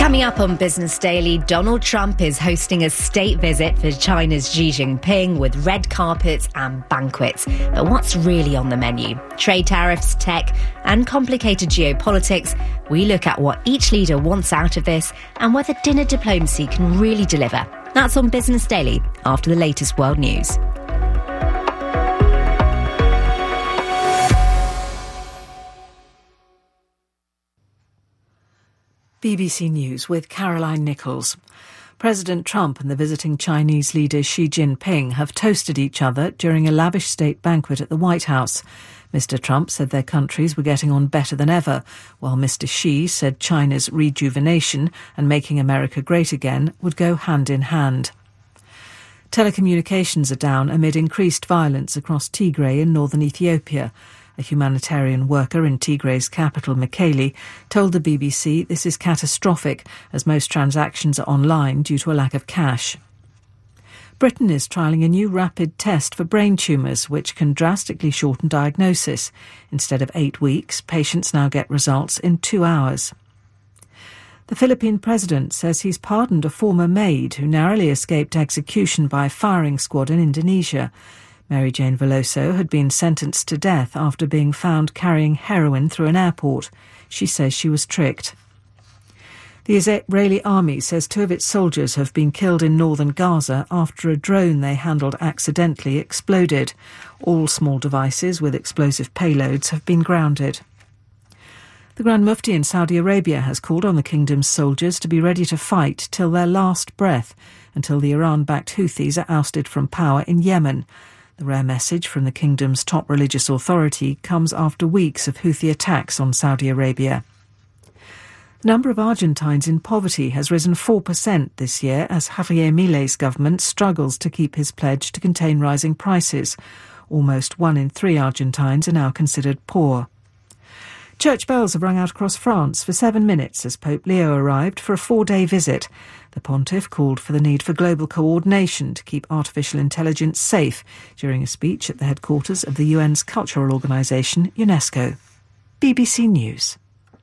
Coming up on Business Daily, Donald Trump is hosting a state visit for China's Xi Jinping with red carpets and banquets. But what's really on the menu? Trade tariffs, tech, and complicated geopolitics. We look at what each leader wants out of this and whether dinner diplomacy can really deliver. That's on Business Daily after the latest world news. BBC News with Caroline Nichols. President Trump and the visiting Chinese leader Xi Jinping have toasted each other during a lavish state banquet at the White House. Mr. Trump said their countries were getting on better than ever, while Mr. Xi said China's rejuvenation and making America great again would go hand in hand. Telecommunications are down amid increased violence across Tigray in northern Ethiopia. A humanitarian worker in Tigray's capital, Mekelle, told the BBC this is catastrophic as most transactions are online due to a lack of cash. Britain is trialling a new rapid test for brain tumours which can drastically shorten diagnosis. Instead of 8 weeks, patients now get results in 2 hours. The Philippine president says he's pardoned a former maid who narrowly escaped execution by a firing squad in Indonesia. Mary Jane Veloso had been sentenced to death after being found carrying heroin through an airport. She says she was tricked. The Israeli army says 2 of its soldiers have been killed in northern Gaza after a drone they handled accidentally exploded. All small devices with explosive payloads have been grounded. The Grand Mufti in Saudi Arabia has called on the kingdom's soldiers to be ready to fight till their last breath, until the Iran-backed Houthis are ousted from power in Yemen. The rare message from the kingdom's top religious authority comes after weeks of Houthi attacks on Saudi Arabia. The number of Argentines in poverty has risen 4% this year as Javier Milei's government struggles to keep his pledge to contain rising prices. Almost 1 in 3 Argentines are now considered poor. Church bells have rung out across France for 7 minutes as Pope Leo arrived for a 4-day visit. The pontiff called for the need for global coordination to keep artificial intelligence safe during a speech at the headquarters of the UN's cultural organisation, UNESCO. BBC News.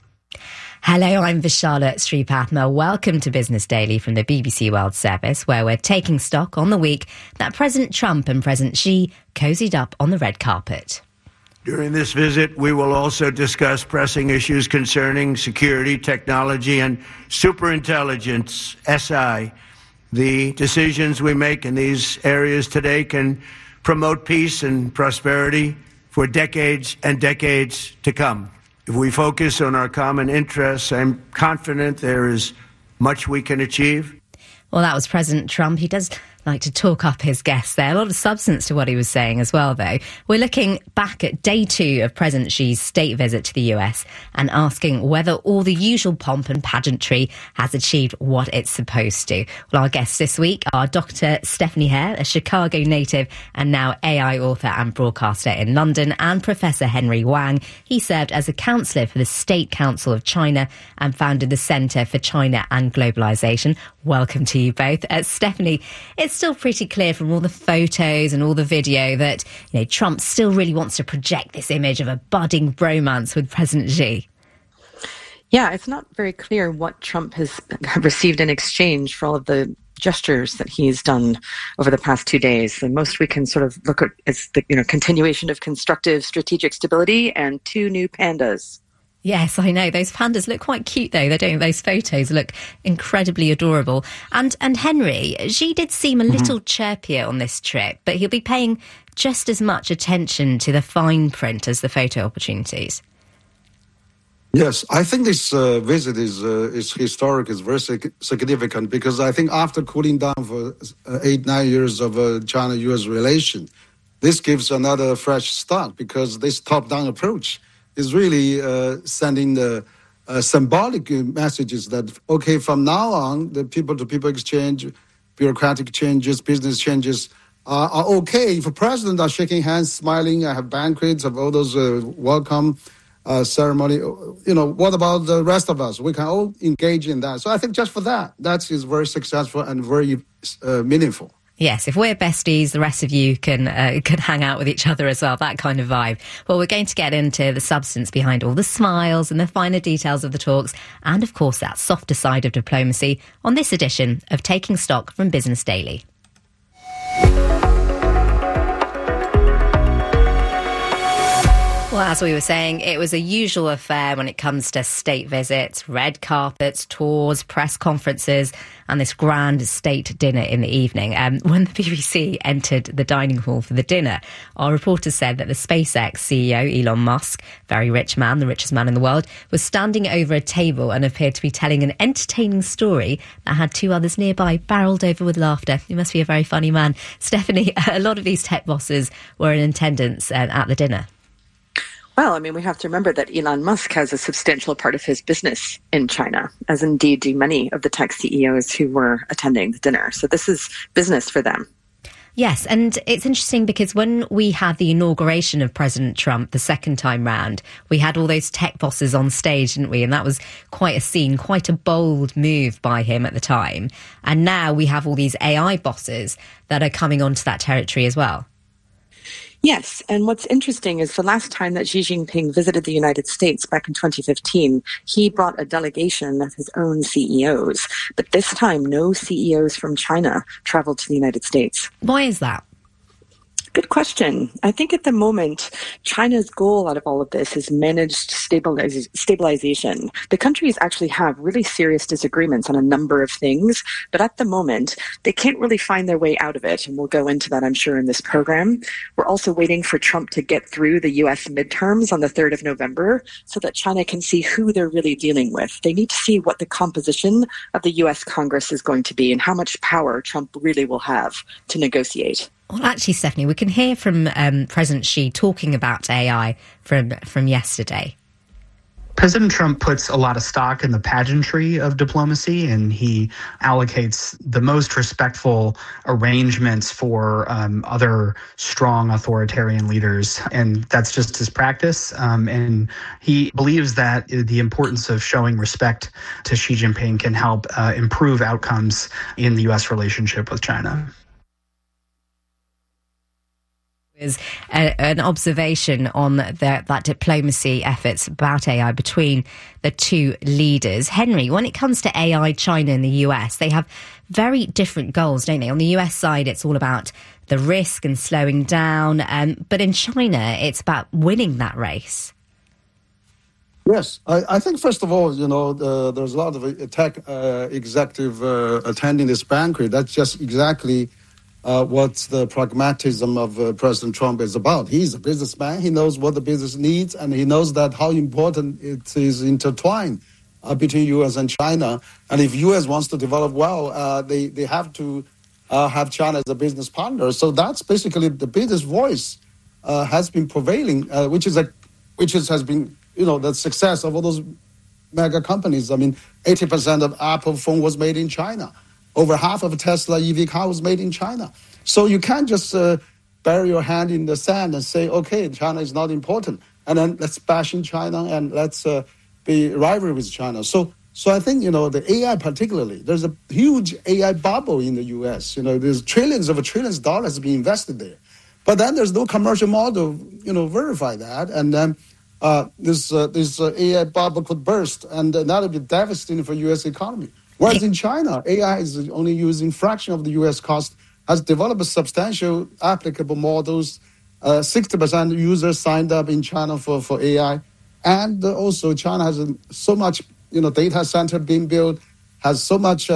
Hello, I'm Vishala Sripathma. Welcome to Business Daily from the BBC World Service, where we're taking stock on the week that President Trump and President Xi cozied up on the red carpet. During this visit, we will also discuss pressing issues concerning security, technology, and superintelligence, SI. The decisions we make in these areas today can promote peace and prosperity for decades and decades to come. If we focus on our common interests, I'm confident there is much we can achieve. Well, that was President Trump. He does like to talk up his guests there. A lot of substance to what he was saying as well, though. We're looking back at day 2 of President Xi's state visit to the US and asking whether all the usual pomp and pageantry has achieved what it's supposed to. Well, our guests this week are Dr. Stephanie Hare, a Chicago native and now AI author and broadcaster in London, and Professor Henry Wang. He served as a councillor for the State Council of China and founded the Centre for China and Globalisation. Welcome to you both. Stephanie, it's still pretty clear from all the photos and all the video that, Trump still really wants to project this image of a budding bromance with President Xi. Yeah, it's not very clear what Trump has received in exchange for all of the gestures that he's done over the past 2 days. The most we can sort of look at is the continuation of constructive strategic stability and 2 new pandas. Yes, I know. Those pandas look quite cute, though. They don't. Those photos look incredibly adorable. And Henry, Xi did seem a little chirpier on this trip, but he'll be paying just as much attention to the fine print as the photo opportunities. Yes, I think this visit is historic, is very significant, because I think after cooling down for 8-9 years of China-US relation, this gives another fresh start, because this top-down approach is really sending the symbolic messages that, okay, from now on, the people-to-people exchange, bureaucratic changes, business changes are okay. If a president are shaking hands, smiling, have banquets, have all those welcome ceremony, what about the rest of us? We can all engage in that. So I think just for that is very successful and very meaningful. Yes, if we're besties, the rest of you can hang out with each other as well, that kind of vibe. Well, we're going to get into the substance behind all the smiles and the finer details of the talks, and of course that softer side of diplomacy on this edition of Taking Stock from Business Daily. Well, as we were saying, it was a usual affair when it comes to state visits, red carpets, tours, press conferences, and this grand state dinner in the evening. When the BBC entered the dining hall for the dinner, our reporters said that the SpaceX CEO, Elon Musk, very rich man, the richest man in the world, was standing over a table and appeared to be telling an entertaining story that had two others nearby barreled over with laughter. He must be a very funny man. Stephanie, a lot of these tech bosses were in attendance at the dinner. Well, I mean, we have to remember that Elon Musk has a substantial part of his business in China, as indeed do many of the tech CEOs who were attending the dinner. So this is business for them. Yes, and it's interesting because when we had the inauguration of President Trump the second time round, we had all those tech bosses on stage, didn't we? And that was quite a scene, quite a bold move by him at the time. And now we have all these AI bosses that are coming onto that territory as well. Yes, and what's interesting is the last time that Xi Jinping visited the United States back in 2015, he brought a delegation of his own CEOs. But this time, no CEOs from China traveled to the United States. Why is that? Good question. I think at the moment, China's goal out of all of this is managed stabilization. The countries actually have really serious disagreements on a number of things, but at the moment, they can't really find their way out of it. And we'll go into that, I'm sure, in this program. We're also waiting for Trump to get through the U.S. midterms on the 3rd of November so that China can see who they're really dealing with. They need to see what the composition of the U.S. Congress is going to be and how much power Trump really will have to negotiate. Well, actually, Stephanie, we can hear from President Xi talking about AI from yesterday. President Trump puts a lot of stock in the pageantry of diplomacy, and he allocates the most respectful arrangements for other strong authoritarian leaders. And that's just his practice. And he believes that the importance of showing respect to Xi Jinping can help improve outcomes in the U.S. relationship with China. Is an observation on that diplomacy efforts about AI between the two leaders. Henry, when it comes to AI, China and the US, they have very different goals, don't they? On the US side, it's all about the risk and slowing down. But in China, it's about winning that race. Yes, I think, first of all, there's a lot of tech executive attending this banquet. That's just exactly what the pragmatism of President Trump is about. He's a businessman. He knows what the business needs, and he knows that how important it is intertwined between U.S. and China. And if U.S. wants to develop well, they have to have China as a business partner. So that's basically the business voice has been prevailing, which has been the success of all those mega companies. I mean, 80% of Apple phone was made in China. Over half of Tesla EV car was made in China. So you can't just bury your hand in the sand and say, okay, China is not important, and then let's bash in China and let's be rival with China. So I think, the AI particularly, there's a huge AI bubble in the U.S. There's trillions of dollars being invested there. But then there's no commercial model, verify that. And then this AI bubble could burst, and that would be devastating for U.S. economy. Whereas in China, AI is only using fraction of the U.S. cost, has developed substantial applicable models. 60% of users signed up in China for AI. And also China has so much, data center being built, has so much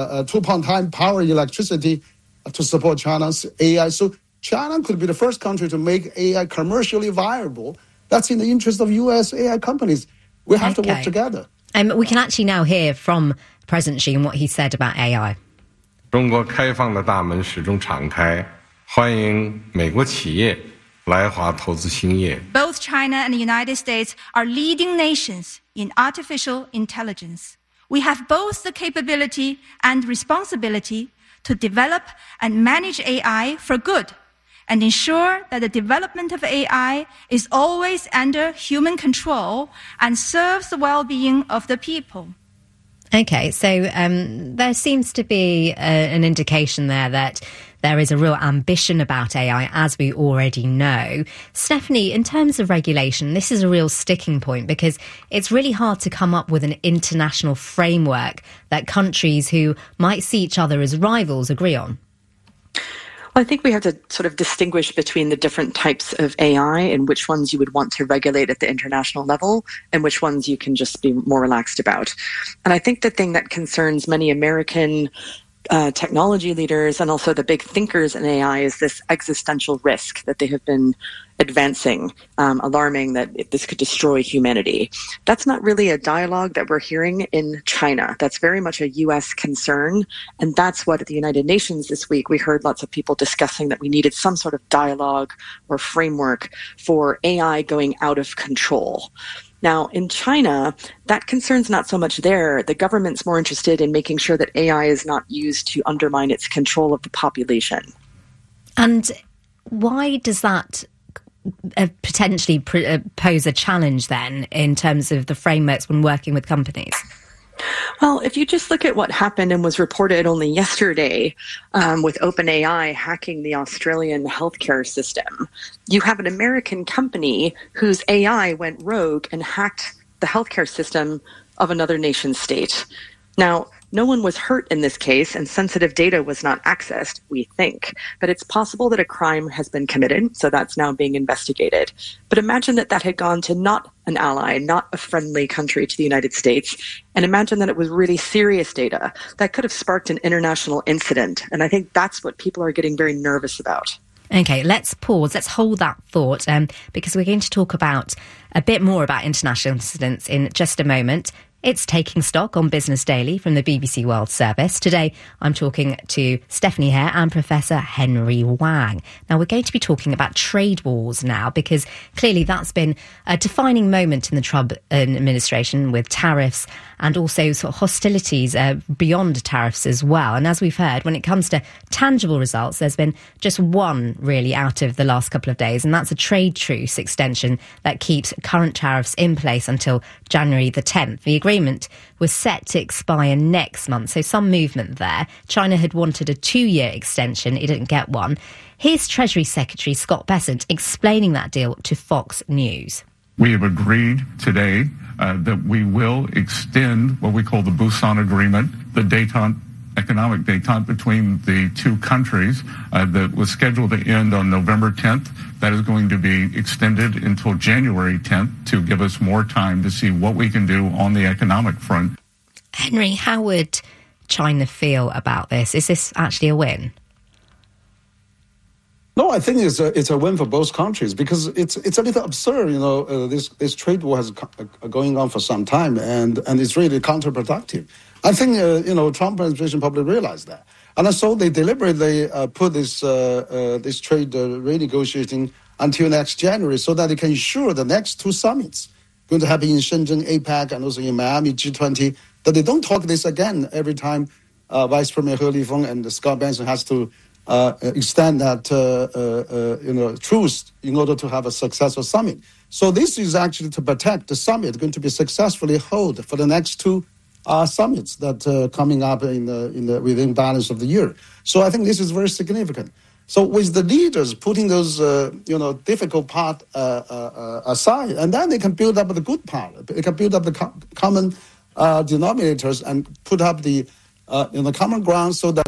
2.5 power electricity to support China's AI. So China could be the first country to make AI commercially viable. That's in the interest of U.S. AI companies. We have to work together. We can actually now hear from President Xi and what he said about AI. 中国开放的大门始终敞开，欢迎美国企业来华投资兴业。 Both China and the United States are leading nations in artificial intelligence. We have both the capability and responsibility to develop and manage AI for good and ensure that the development of AI is always under human control and serves the well-being of the people. Okay, so there seems to be an indication there that there is a real ambition about AI, as we already know. Stephanie, in terms of regulation, this is a real sticking point because it's really hard to come up with an international framework that countries who might see each other as rivals agree on. Well, I think we have to sort of distinguish between the different types of AI and which ones you would want to regulate at the international level and which ones you can just be more relaxed about. And I think the thing that concerns many American technology leaders and also the big thinkers in AI is this existential risk that they have been advancing, alarming that this could destroy humanity. That's not really a dialogue that we're hearing in China. That's very much a U.S. concern. And that's what at the United Nations this week, we heard lots of people discussing that we needed some sort of dialogue or framework for AI going out of control. Now, in China, that concern's not so much there. The government's more interested in making sure that AI is not used to undermine its control of the population. And why does that potentially pose a challenge then in terms of the frameworks when working with companies? Well, if you just look at what happened and was reported only yesterday with OpenAI hacking the Australian healthcare system, you have an American company whose AI went rogue and hacked the healthcare system of another nation state. Now, no one was hurt in this case, and sensitive data was not accessed, we think. But it's possible that a crime has been committed, so that's now being investigated. But imagine that that had gone to not an ally, not a friendly country to the United States, and imagine that it was really serious data that could have sparked an international incident. And I think that's what people are getting very nervous about. Okay, let's pause. Let's hold that thought because we're going to talk about a bit more about international incidents in just a moment. It's Taking Stock on Business Daily from the BBC World Service. Today, I'm talking to Stephanie Hare and Professor Henry Wang. Now, we're going to be talking about trade wars now, because clearly that's been a defining moment in the Trump administration with tariffs and also sort of hostilities beyond tariffs as well. And as we've heard, when it comes to tangible results, there's been just one really out of the last couple of days, and that's a trade truce extension that keeps current tariffs in place until January the 10th. The agreement was set to expire next month, so some movement there. China had wanted a 2-year extension. It didn't get one. Here's Treasury Secretary Scott Bessent explaining that deal to Fox News. We have agreed today that we will extend what we call the Busan Agreement, the economic détente between the two countries that was scheduled to end on November 10th. That is going to be extended until January 10th to give us more time to see what we can do on the economic front. Henry, how would China feel about this? Is this actually a win? No, I think it's a win for both countries, because it's a little absurd, this trade war has going on for some time, and it's really counterproductive. I think Trump administration probably realized that, and so they deliberately put this trade renegotiating until next January, so that they can ensure the next two summits going to happen in Shenzhen, APEC, and also in Miami, G20, that they don't talk this again every time Vice Premier He Lifeng and Scott Bessent has to extend that truce in order to have a successful summit. So this is actually to protect the summit going to be successfully held for the next two summits that coming up within balance of the year. So I think this is very significant. So with the leaders putting those difficult part aside, and then they can build up the good part. They can build up the common denominators and put up the common ground, so that